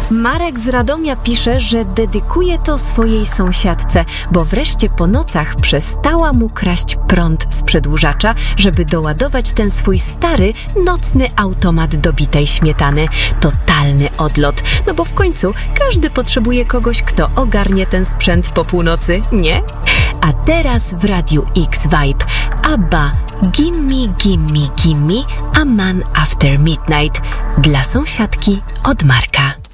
Marek z Radomia pisze, że dedykuje to swojej sąsiadce, bo wreszcie po nocach przestała mu kraść prąd z przedłużacza, żeby doładować ten swój stary, nocny automat do bitej śmietany. Totalny odlot, no bo w końcu każdy potrzebuje kogoś, kto ogarnie ten sprzęt po północy, nie? A teraz w Radiu X Vibe ABBA Gimme, Gimme, Gimme, A Man After Midnight dla sąsiadki od Marka.